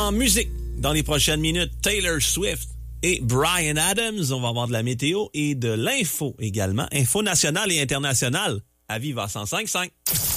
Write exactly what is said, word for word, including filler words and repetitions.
En musique, dans les prochaines minutes, Taylor Swift et Bryan Adams. On va avoir de la météo et de l'info également. Info nationale et internationale à Viva cent cinq virgule cinq.